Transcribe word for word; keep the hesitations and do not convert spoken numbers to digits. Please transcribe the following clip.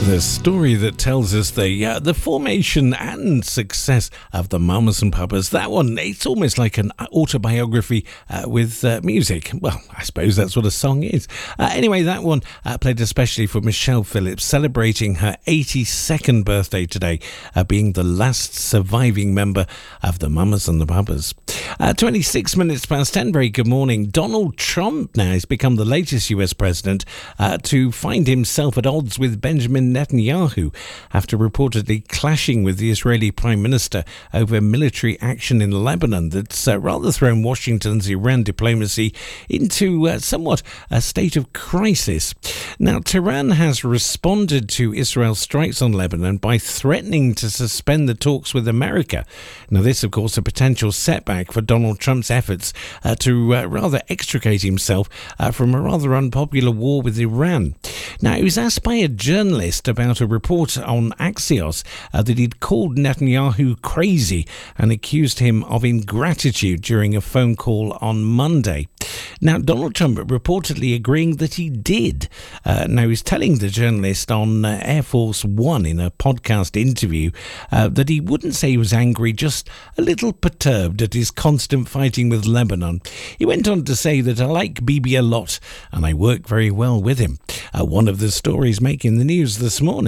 The story that tells us the uh, the formation and success of the Mamas and Papas. That one, it's almost like an autobiography uh, with uh, music. Well, I suppose that's what a song is. Uh, anyway, that one uh, played especially for Michelle Phillips, celebrating her eighty-second birthday today, uh, being the last surviving member of the Mamas and the Papas. Uh, twenty-six minutes past ten, very good morning. Donald Trump now has become the latest U S president uh, to find himself at odds with Benjamin Netanyahu after reportedly clashing with the Israeli Prime Minister over military action in Lebanon that's uh, rather thrown Washington's Iran diplomacy into uh, somewhat a state of crisis. Now, Tehran has responded to Israel's strikes on Lebanon by threatening to suspend the talks with America. Now, this, of course, a potential setback for Donald Trump's efforts uh, to uh, rather extricate himself uh, from a rather unpopular war with Iran. Now, he was asked by a journalist about a report on Axios uh, that he'd called Netanyahu crazy and accused him of ingratitude during a phone call on Monday. Now, Donald Trump reportedly agreeing that he did. Uh, now, he's telling the journalist on uh, Air Force One in a podcast interview uh, that he wouldn't say he was angry, just a little perturbed at his constant fighting with Lebanon. He went on to say that I like Bibi a lot and I work very well with him. Uh, one of the stories making the news this morning.